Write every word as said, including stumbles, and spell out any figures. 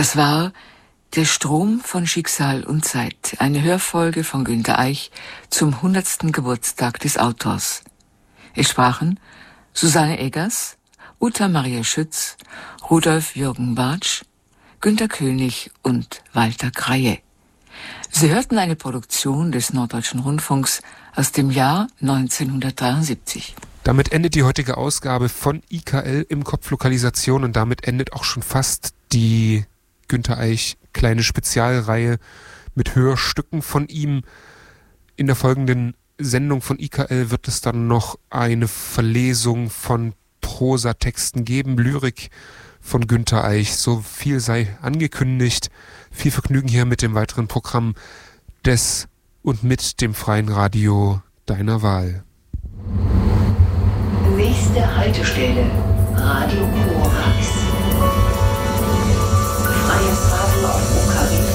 Das war Der Strom von Schicksal und Zeit, eine Hörfolge von Günter Eich zum hundertsten Geburtstag des Autors. Es sprachen Susanne Eggers, Uta Maria Schütz, Rudolf Jürgen Bartsch, Günter König und Walter Kreie. Sie hörten eine Produktion des Norddeutschen Rundfunks aus dem Jahr neunzehnhundertdreiundsiebzig. Damit endet die heutige Ausgabe von I K L im Kopf Lokalisation und damit endet auch schon fast die Günter Eich kleine Spezialreihe mit Hörstücken von ihm. In der folgenden Sendung von I K L wird es dann noch eine Verlesung von Prosatexten geben, Lyrik von Günter Eich. So viel sei angekündigt. Viel Vergnügen hier mit dem weiteren Programm des und mit dem freien Radio deiner Wahl. Nächste Haltestelle, Radio Korax.